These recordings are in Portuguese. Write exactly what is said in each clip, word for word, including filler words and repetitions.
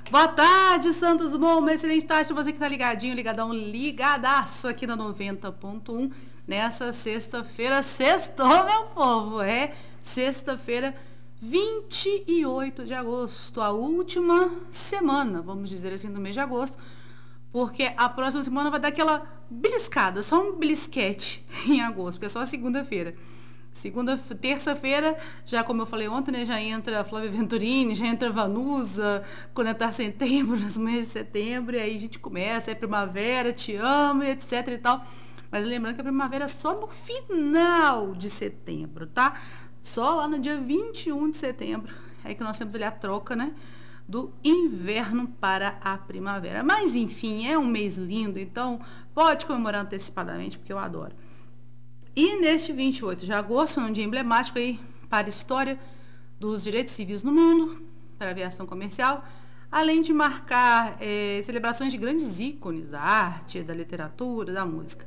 Boa tarde, Santos Dumont, uma excelente tarde para você que está ligadinho, ligadão, ligadaço aqui na noventa ponto um, nessa sexta-feira, sextou, meu povo, é sexta-feira, vinte e oito de agosto, a última semana, vamos dizer assim, do mês de agosto, porque a próxima semana vai dar aquela beliscada, só um belisquete em agosto, porque é só a segunda-feira. Segunda, terça-feira, já como eu falei ontem, né, já entra a Flávia Venturini, já entra a Vanusa, quando está setembro, nos meses de setembro, e aí a gente começa, é primavera, te amo, etc e tal. Mas lembrando que a primavera é só no final de setembro, tá? Só lá no dia vinte e um de setembro, é que nós temos ali a troca, né, do inverno para a primavera. Mas, enfim, é um mês lindo, então pode comemorar antecipadamente, porque eu adoro. E neste vinte e oito de agosto, um dia emblemático aí para a história dos direitos civis no mundo, para a aviação comercial, além de marcar é, celebrações de grandes ícones da arte, da literatura, da música.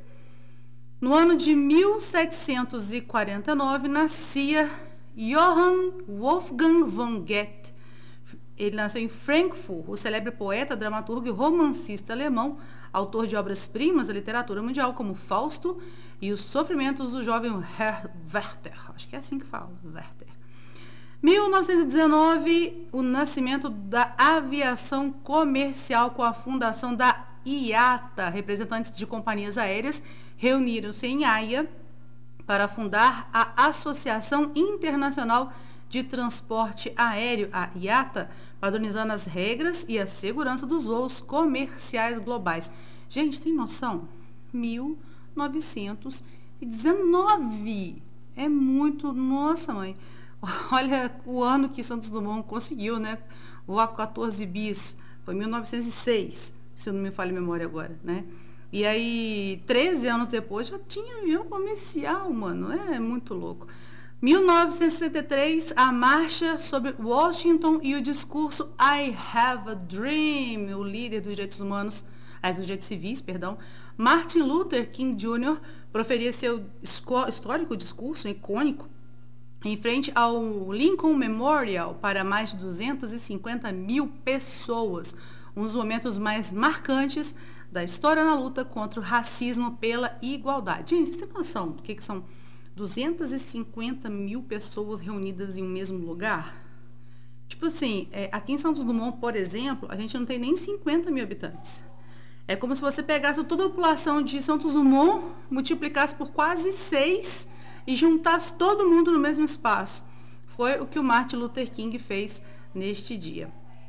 No ano de mil setecentos e quarenta e nove, nascia Johann Wolfgang von Goethe. Ele nasceu em Frankfurt, o célebre poeta, dramaturgo e romancista alemão, autor de obras-primas da literatura mundial, como Fausto e Os Sofrimentos do Jovem Herr Werther. Acho que é assim que fala, Werther. mil novecentos e dezenove, o nascimento da aviação comercial com a fundação da I A T A. Representantes de companhias aéreas reuniram-se em Haia para fundar a Associação Internacional de Transporte Aéreo, a I A T A, padronizando as regras e a segurança dos voos comerciais globais. Gente, tem noção? mil novecentos e dezenove. É muito... Nossa, mãe. Olha o ano que Santos Dumont conseguiu, né? Voar com quatorze bis. Foi mil novecentos e seis, se eu não me falha a memória agora, né? E aí, treze anos depois, já tinha avião comercial, mano. É muito louco. mil novecentos e sessenta e três, a marcha sobre Washington e o discurso I Have a Dream, o líder dos direitos humanos, dos direitos civis, perdão, Martin Luther King Júnior proferia seu histórico discurso icônico em frente ao Lincoln Memorial para mais de duzentas e cinquenta mil pessoas, um dos momentos mais marcantes da história na luta contra o racismo pela igualdade. Gente, vocês têm noção do que, que são duzentas e cinquenta mil pessoas reunidas em um mesmo lugar? Tipo assim, é, aqui em Santos Dumont, por exemplo, a gente não tem nem cinquenta mil habitantes. É como se você pegasse toda a população de Santos Dumont, multiplicasse por quase seis e juntasse todo mundo no mesmo espaço. Foi o que o Martin Luther King fez neste dia.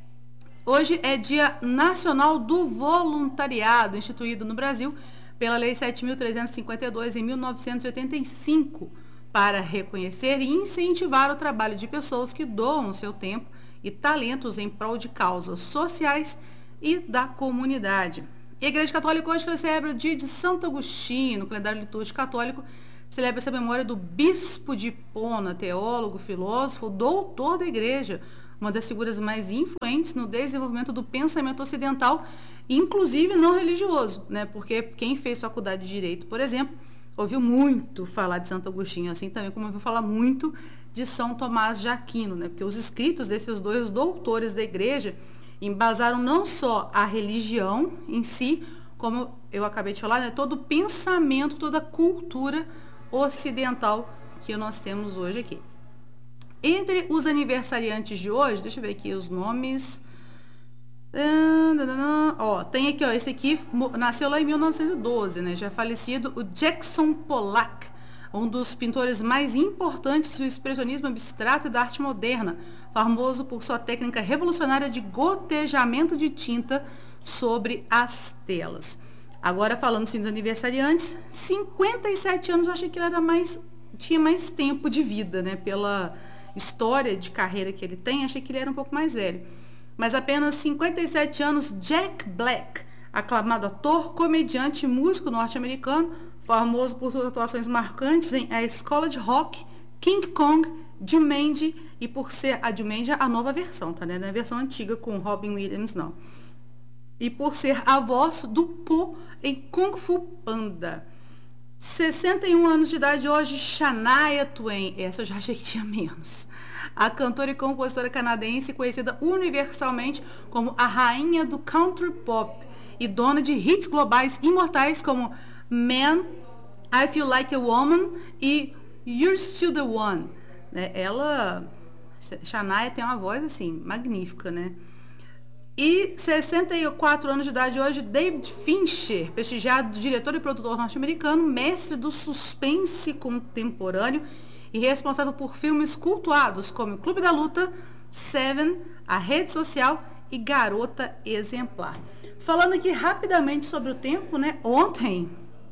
Hoje é Dia Nacional do Voluntariado, instituído no Brasil pela Lei sete mil trezentos e cinquenta e dois, em mil novecentos e oitenta e cinco, para reconhecer e incentivar o trabalho de pessoas que doam seu tempo e talentos em prol de causas sociais e da comunidade. E a Igreja Católica hoje celebra o dia de Santo Agostinho. No calendário litúrgico católico, celebra-se a memória do bispo de Hipona, teólogo, filósofo, doutor da Igreja, uma das figuras mais influentes no desenvolvimento do pensamento ocidental, inclusive não religioso, né? Porque quem fez faculdade de Direito, por exemplo, ouviu muito falar de Santo Agostinho, assim também como ouviu falar muito de São Tomás de Aquino, né? Porque os escritos desses dois doutores da Igreja embasaram não só a religião em si, como eu acabei de falar, né, todo o pensamento, toda a cultura ocidental que nós temos hoje aqui. Entre os aniversariantes de hoje, deixa eu ver aqui os nomes. Ó, tem aqui, ó, esse aqui nasceu lá em mil novecentos e doze, né, já é falecido, o Jackson Pollock, um dos pintores mais importantes do expressionismo abstrato e da arte moderna, famoso por sua técnica revolucionária de gotejamento de tinta sobre as telas. Agora, falando assim dos aniversariantes, cinquenta e sete anos, eu achei que ele era mais, tinha mais tempo de vida, né? Pela história de carreira que ele tem, achei que ele era um pouco mais velho. Mas apenas cinquenta e sete anos, Jack Black, aclamado ator, comediante e músico norte-americano, famoso por suas atuações marcantes em A Escola de Rock, King Kong, Jumanji, e por ser a Jumanji a nova versão, tá, né? Não é a versão antiga com Robin Williams, não. E por ser a voz do Po em Kung Fu Panda. sessenta e um anos de idade hoje, Shania Twain. Essa eu já achei que tinha menos. A cantora e compositora canadense, conhecida universalmente como a rainha do country pop e dona de hits globais imortais como Man, I Feel Like a Woman e You're Still the One. Ela, Shania, tem uma voz assim, magnífica, né? E sessenta e quatro anos de idade hoje, David Fincher, prestigiado diretor e produtor norte-americano, mestre do suspense contemporâneo e responsável por filmes cultuados como Clube da Luta, Seven, A Rede Social e Garota Exemplar. Falando aqui rapidamente sobre o tempo, né? Ontem,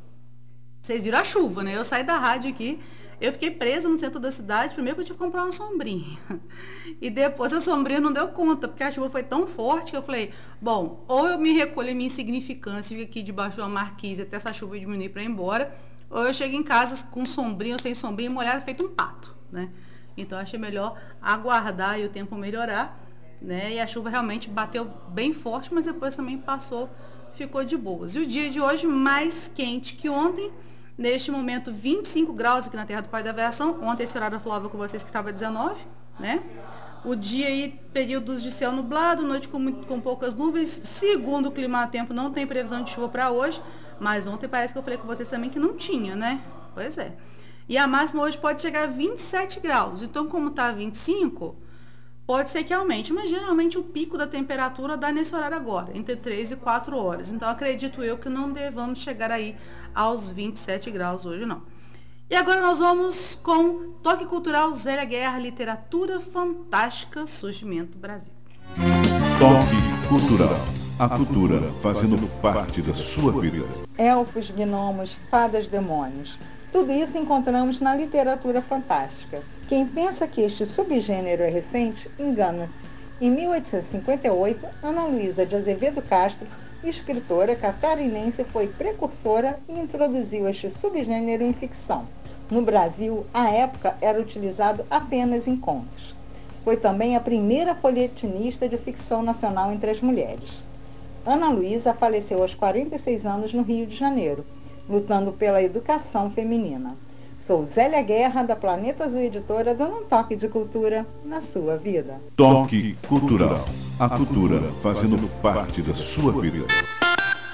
vocês viram a chuva, né? Eu saí da rádio aqui, eu fiquei presa no centro da cidade. Primeiro que eu tive que comprar uma sombrinha. E depois a sombrinha não deu conta, porque a chuva foi tão forte que eu falei, bom, ou eu me recolho a minha insignificância e fico aqui debaixo de uma marquise até essa chuva diminuir para ir embora, ou eu chego em casa com sombrinha ou sem sombrinha, molhada, feito um pato, né? Então achei melhor aguardar e o tempo melhorar, né? E a chuva realmente bateu bem forte, mas depois também passou, ficou de boas. E o dia de hoje mais quente que ontem. Neste momento, vinte e cinco graus aqui na Terra do Pai da Aviação. Ontem esse horário eu falava com vocês que estava dezenove, né? O dia aí, períodos de céu nublado, noite com, muito, com poucas nuvens. Segundo o clima-tempo, não tem previsão de chuva para hoje. Mas ontem parece que eu falei com vocês também que não tinha, né? Pois é. E a máxima hoje pode chegar a vinte e sete graus. Então, como está vinte e cinco, pode ser que aumente. Mas geralmente o pico da temperatura dá nesse horário agora, entre três e quatro horas. Então, acredito eu que não devamos chegar aí aos vinte e sete graus hoje, não. E agora nós vamos com Toque Cultural Zélia Guerra, Literatura Fantástica, Surgimento Brasil. Toque Cultural. A cultura fazendo parte da sua vida. Elfos, gnomos, fadas, demônios. Tudo isso encontramos na literatura fantástica. Quem pensa que este subgênero é recente, engana-se. Em mil oitocentos e cinquenta e oito, Ana Luísa de Azevedo Castro, escritora catarinense, foi precursora e introduziu este subgênero em ficção. No Brasil, à época, era utilizado apenas em contos. Foi também a primeira folhetinista de ficção nacional entre as mulheres. Ana Luísa faleceu aos quarenta e seis anos no Rio de Janeiro, lutando pela educação feminina. Sou Zélia Guerra, da Planeta Azul Editora, dando um toque de cultura na sua vida. Toque Cultural. A cultura fazendo parte da sua vida.